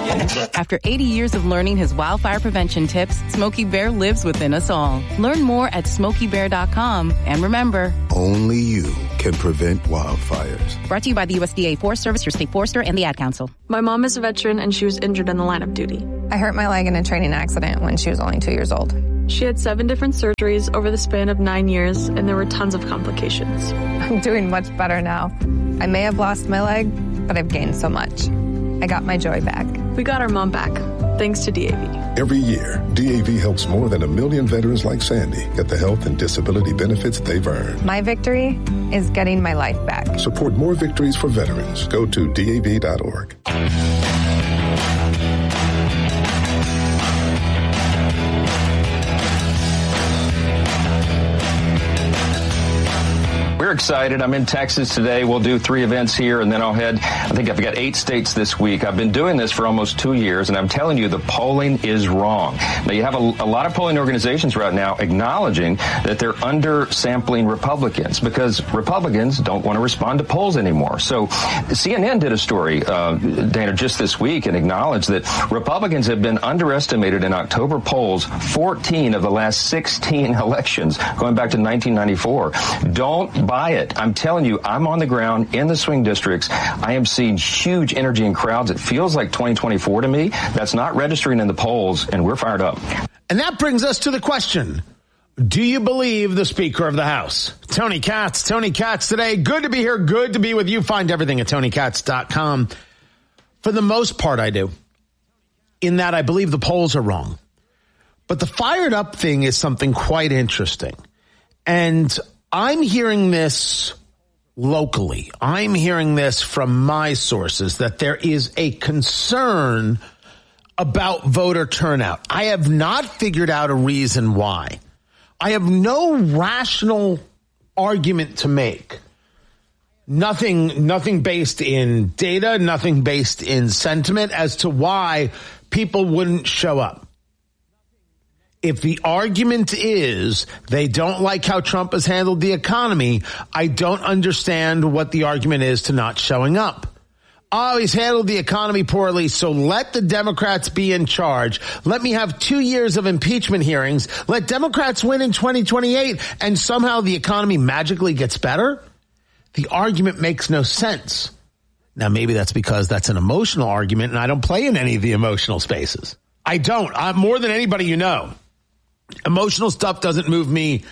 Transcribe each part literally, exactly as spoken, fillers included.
After eighty years of learning his wildfire prevention tips, Smokey Bear lives within us all. Learn more at smokey bear dot com. And remember, only you can prevent wildfires. Brought to you by the U S D A Forest Service, your state forester, and the Ad Council. My mom is a veteran and she was injured in the line of duty. I hurt my leg in a training accident when she was only two years old. She had seven different surgeries over the span of nine years, and there were tons of complications. I'm doing much better now. I may have lost my leg, but I've gained so much. I got my joy back. We got our mom back, thanks to D A V. Every year, D A V helps more than a million veterans like Sandy get the health and disability benefits they've earned. My victory is getting my life back. Support more victories for veterans. Go to D A V dot org. We're excited. I'm in Texas today. We'll do three events here, and then I'll head, I think I've got eight states this week. I've been doing this for almost two years, and I'm telling you, the polling is wrong. Now, you have a, a lot of polling organizations right now acknowledging that they're undersampling Republicans because Republicans don't want to respond to polls anymore. So C N N did a story, uh, Dana, just this week and acknowledged that Republicans have been underestimated in October polls fourteen of the last sixteen elections, going back to nineteen ninety-four. Don't buy it. I'm telling you, I'm on the ground in the swing districts. I am seeing huge energy in crowds. It feels like twenty twenty-four to me. That's not registering in the polls, and we're fired up. And that brings us to the question. Do you believe the Speaker of the House? Tony Katz. Tony Katz today. Good to be here. Good to be with you. Find everything at tony katz dot com. For the most part, I do. In that I believe the polls are wrong. But the fired up thing is something quite interesting. And I'm hearing this locally. I'm hearing this from my sources that there is a concern about voter turnout. I have not figured out a reason why. I have no rational argument to make. Nothing, nothing based in data, nothing based in sentiment as to why people wouldn't show up. If the argument is they don't like how Trump has handled the economy, I don't understand what the argument is to not showing up. Oh, he's handled the economy poorly, so let the Democrats be in charge. Let me have two years of impeachment hearings. Let Democrats win in twenty twenty-eight, and somehow the economy magically gets better? The argument makes no sense. Now, maybe that's because that's an emotional argument, and I don't play in any of the emotional spaces. I don't. I'm more than anybody you know. Emotional stuff doesn't move me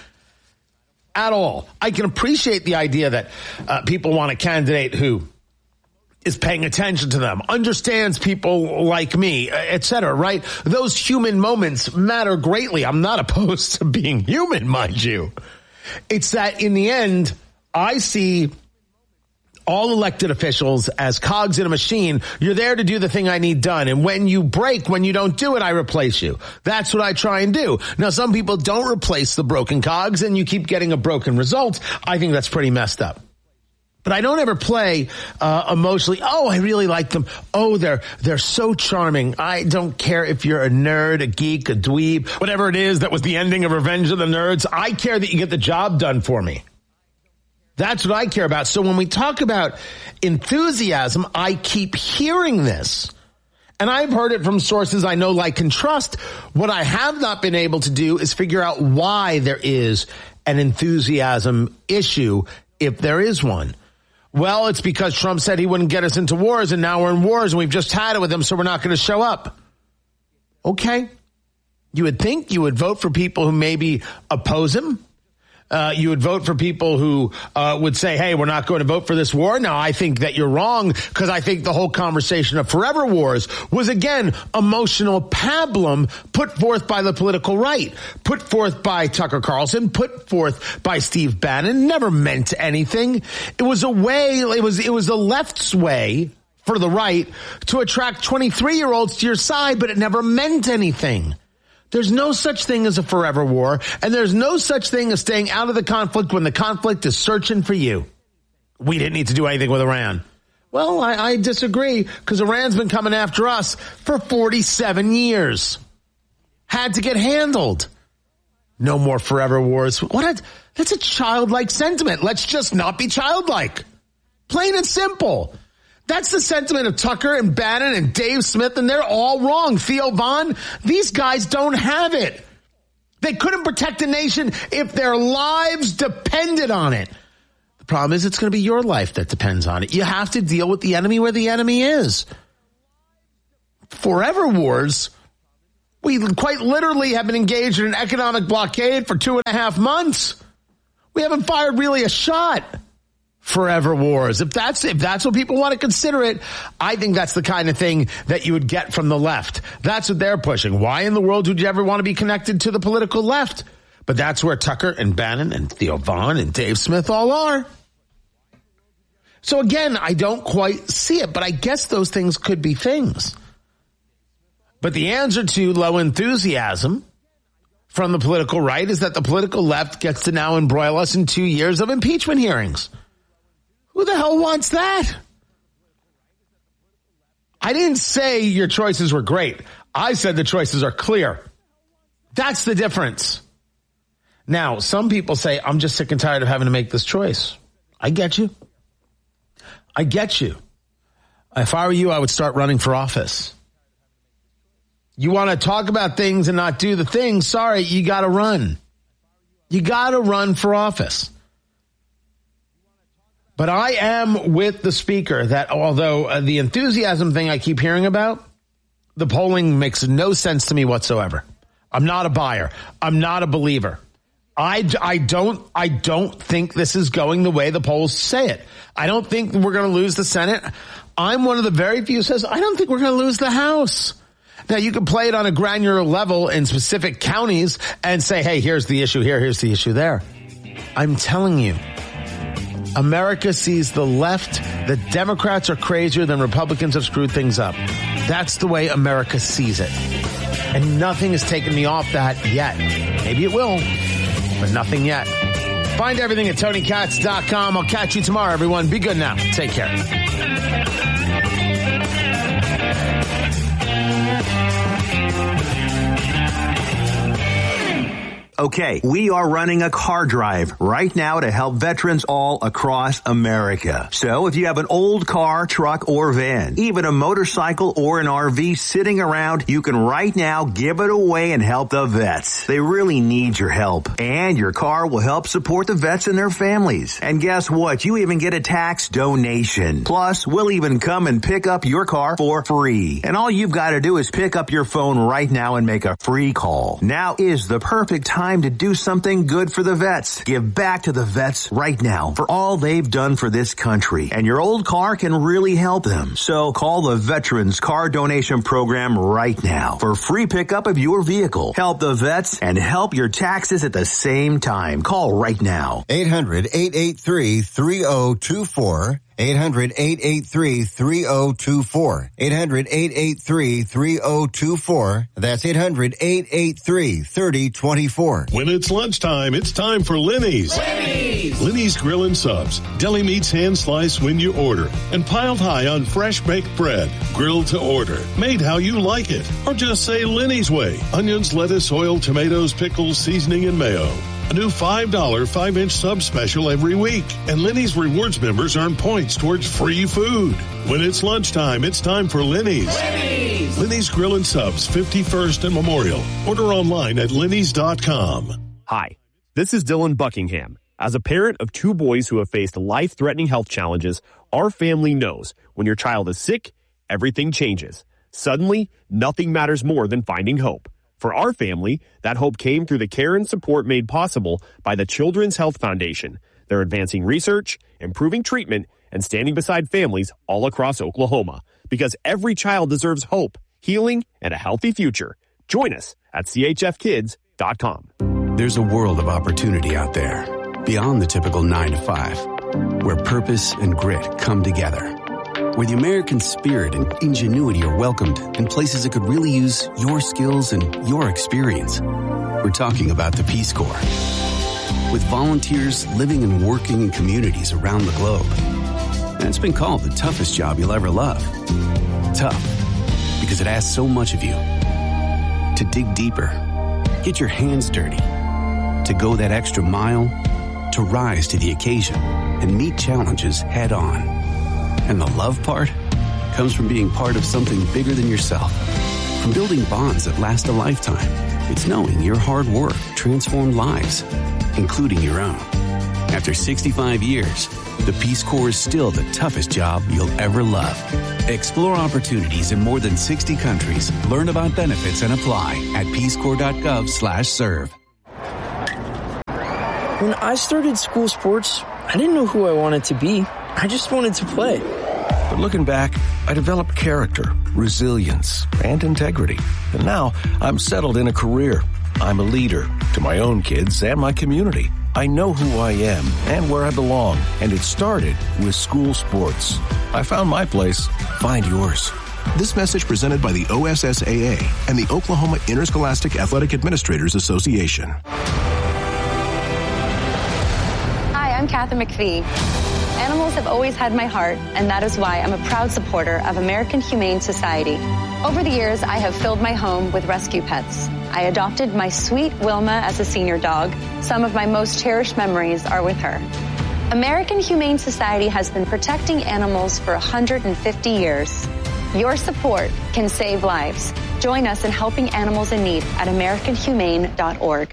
at all. I can appreciate the idea that uh, people want a candidate who is paying attention to them, understands people like me, et cetera, right? Those human moments matter greatly. I'm not opposed to being human, mind you. It's that in the end, I see all elected officials as cogs in a machine. You're there to do the thing I need done. And when you break, when you don't do it, I replace you. That's what I try and do. Now, some people don't replace the broken cogs and you keep getting a broken result. I think that's pretty messed up. But I don't ever play uh, emotionally. Oh, I really like them. Oh, they're they're so charming. I don't care if you're a nerd, a geek, a dweeb, whatever it is that was the ending of Revenge of the Nerds. I care that you get the job done for me. That's what I care about. So when we talk about enthusiasm, I keep hearing this. And I've heard it from sources I know, like, and trust. What I have not been able to do is figure out why there is an enthusiasm issue, if there is one. Well, it's because Trump said he wouldn't get us into wars, and now we're in wars, and we've just had it with him, so we're not going to show up. Okay. You would think you would vote for people who maybe oppose him. Uh, you would vote for people who uh, would say, hey, we're not going to vote for this war. Now, I think that you're wrong, because I think the whole conversation of forever wars was, again, emotional pablum put forth by the political right, put forth by Tucker Carlson, put forth by Steve Bannon. Never meant anything. It was a way, it was, it was the left's way for the right to attract twenty-three-year-olds to your side, but it never meant anything. There's no such thing as a forever war, and there's no such thing as staying out of the conflict when the conflict is searching for you. We didn't need to do anything with Iran. Well, I, I disagree, because Iran's been coming after us for forty-seven years. Had to get handled. No more forever wars. What a, that's a childlike sentiment. Let's just not be childlike. Plain and simple. That's the sentiment of Tucker and Bannon and Dave Smith, and they're all wrong. Theo Von, these guys don't have it. They couldn't protect a nation if their lives depended on it. The problem is it's going to be your life that depends on it. You have to deal with the enemy where the enemy is. Forever wars, we quite literally have been engaged in an economic blockade for two and a half months. We haven't fired really a shot. Forever wars. If that's if that's what people want to consider it, I think that's the kind of thing that you would get from the left. That's what they're pushing. Why in the world would you ever want to be connected to the political left? But that's where Tucker and Bannon and Theo Von and Dave Smith all are. So again, I don't quite see it, but I guess those things could be things. But the answer to low enthusiasm from the political right is that the political left gets to now embroil us in two years of impeachment hearings. Who the hell wants that? I didn't say your choices were great. I said the choices are clear. That's the difference. Now, some people say, I'm just sick and tired of having to make this choice. I get you. I get you. If I were you, I would start running for office. You want to talk about things and not do the things? Sorry, you got to run. You got to run for office. But I am with the speaker that although uh, the enthusiasm thing I keep hearing about, the polling makes no sense to me whatsoever. I'm not a buyer. I'm not a believer. I, I don't I don't think this is going the way the polls say it. I don't think we're going to lose the Senate. I'm one of the very few who says I don't think we're going to lose the House. Now, you can play it on a granular level in specific counties and say, hey, here's the issue here, here's the issue there. I'm telling you, America sees the left. The Democrats are crazier than Republicans have screwed things up. That's the way America sees it. And nothing has taken me off that yet. Maybe it will, but nothing yet. Find everything at Tony Katz dot com. I'll catch you tomorrow, everyone. Be good now. Take care. Okay, we are running a car drive right now to help veterans all across America. So if you have an old car, truck, or van, even a motorcycle or an R V sitting around, you can right now give it away and help the vets. They really need your help. And your car will help support the vets and their families. And guess what? You even get a tax donation. Plus, we'll even come and pick up your car for free. And all you've got to do is pick up your phone right now and make a free call. Now is the perfect time to do something good for the vets. Give back to the vets right now for all they've done for this country. And your old car can really help them. So call the Veterans Car Donation Program right now for free pickup of your vehicle. Help the vets and help your taxes at the same time. Call right now. eight hundred, eight eight three, three oh two four. eight hundred, eight eight three, three oh two four. eight hundred, eight eight three, three oh two four. That's eight hundred, eight eight three, three oh two four. When it's lunchtime, it's time for Lenny's. Lenny's! Lenny's Grill and Subs. Deli meats hand sliced when you order. And piled high on fresh baked bread. Grilled to order. Made how you like it. Or just say Lenny's way. Onions, lettuce, oil, tomatoes, pickles, seasoning, and mayo. A new five dollar five inch sub special every week. And Lenny's Rewards members earn points towards free food. When it's lunchtime, it's time for Lenny's. Lenny's! Lenny's Grill and Subs, fifty-first and Memorial. Order online at Lenny's dot com. Hi, this is Dylan Buckingham. As a parent of two boys who have faced life-threatening health challenges, our family knows when your child is sick, everything changes. Suddenly, nothing matters more than finding hope. For our family, that hope came through the care and support made possible by the Children's Health Foundation. They're advancing research, improving treatment, and standing beside families all across Oklahoma. Because every child deserves hope, healing, and a healthy future. Join us at C H F kids dot com. There's a world of opportunity out there, beyond the typical nine to five, where purpose and grit come together. Where the American spirit and ingenuity are welcomed in places that could really use your skills and your experience. We're talking about the Peace Corps. With volunteers living and working in communities around the globe. And it's been called the toughest job you'll ever love. Tough, because it asks so much of you. To dig deeper, get your hands dirty, to go that extra mile, to rise to the occasion and meet challenges head on. And the love part comes from being part of something bigger than yourself. From building bonds that last a lifetime. It's knowing your hard work transformed lives, including your own. After sixty-five years, the Peace Corps is still the toughest job you'll ever love. Explore opportunities in more than sixty countries. Learn about benefits and apply at peacecorps.gov slash serve. When I started school sports, I didn't know who I wanted to be. I just wanted to play. But looking back, I developed character, resilience, and integrity. And now I'm settled in a career. I'm a leader to my own kids and my community. I know who I am and where I belong, and it started with school sports. I found my place. Find yours. This message presented by the O S S A A and the Oklahoma Interscholastic Athletic Administrators Association. Hi, I'm Kathy McPhee. Animals have always had my heart, and that is why I'm a proud supporter of American Humane Society. Over the years, I have filled my home with rescue pets. I adopted my sweet Wilma as a senior dog. Some of my most cherished memories are with her. American Humane Society has been protecting animals for one hundred fifty years. Your support can save lives. Join us in helping animals in need at american humane dot org.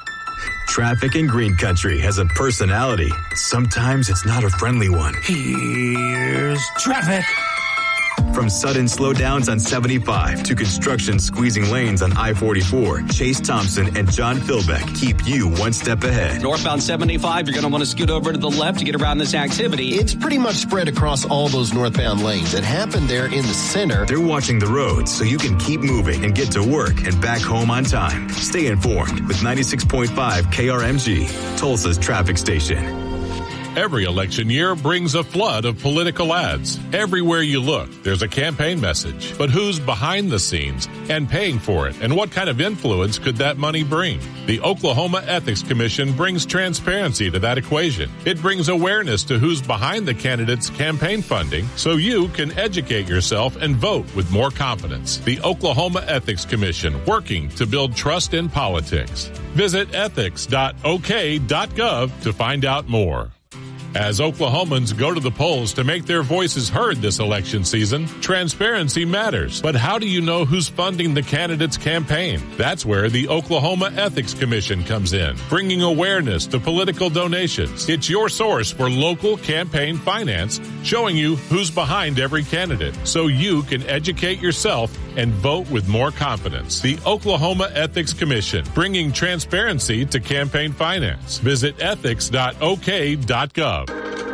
Traffic in Green Country has a personality. Sometimes it's not a friendly one. Here's traffic. From sudden slowdowns on seventy-five to construction squeezing lanes on I forty-four, Chase Thompson and John Philbeck keep you one step ahead. Northbound seventy-five, you're going to want to scoot over to the left to get around this activity. It's pretty much spread across all those northbound lanes. It happened there in the center. They're watching the roads so you can keep moving and get to work and back home on time. Stay informed with ninety-six point five K R M G, Tulsa's traffic station. Every election year brings a flood of political ads. Everywhere you look, there's a campaign message. But who's behind the scenes and paying for it? And what kind of influence could that money bring? The Oklahoma Ethics Commission brings transparency to that equation. It brings awareness to who's behind the candidate's campaign funding so you can educate yourself and vote with more confidence. The Oklahoma Ethics Commission, working to build trust in politics. Visit ethics dot o k dot gov to find out more. As Oklahomans go to the polls to make their voices heard this election season, transparency matters. But how do you know who's funding the candidate's campaign? That's where the Oklahoma Ethics Commission comes in, bringing awareness to political donations. It's your source for local campaign finance, showing you who's behind every candidate, so you can educate yourself and vote with more confidence. The Oklahoma Ethics Commission, bringing transparency to campaign finance. Visit ethics dot o k dot gov.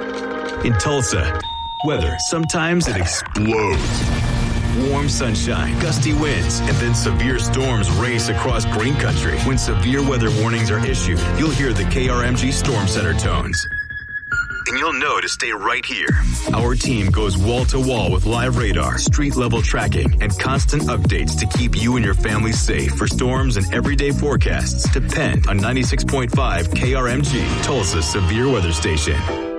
In Tulsa, weather, sometimes it explodes. Warm sunshine, gusty winds, and then severe storms race across Green Country. When severe weather warnings are issued, you'll hear the K R M G Storm Center tones. And you'll know to stay right here. Our team goes wall to wall with live radar, street level tracking, and constant updates to keep you and your family safe. For storms and everyday forecasts, depend on ninety-six point five K R M G, Tulsa's severe weather station.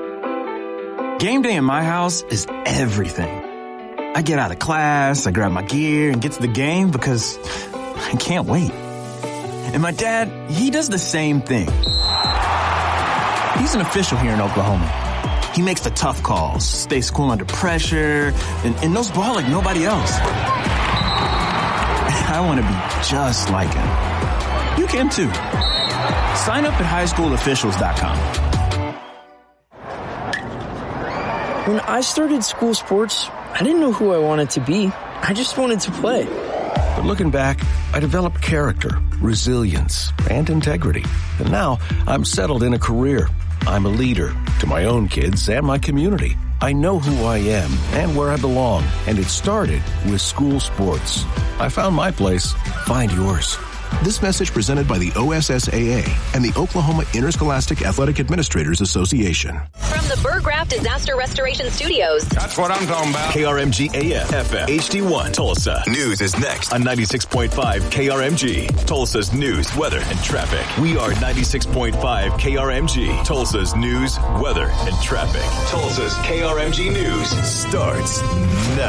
Game day in my house is everything. I get out of class, I grab my gear, and get to the game because I can't wait. And my dad, he does the same thing. He's an official here in Oklahoma. He makes the tough calls, stays cool under pressure, and, and knows ball like nobody else. I want to be just like him. You can too. Sign up at high school officials dot com. When I started school sports, I didn't know who I wanted to be. I just wanted to play. But looking back, I developed character, resilience, and integrity. And now I'm settled in a career. I'm a leader to my own kids and my community. I know who I am and where I belong, and it started with school sports. I found my place. Find yours. This message presented by the O S S A A and the Oklahoma Interscholastic Athletic Administrators Association. From the Burr Graff Disaster Restoration Studios. That's what I'm talking about. K R M G A M, F M, H D one, Tulsa. News is next on ninety-six point five K R M G, Tulsa's news, weather, and traffic. We are ninety-six point five K R M G, Tulsa's news, weather, and traffic. Tulsa's K R M G News starts now.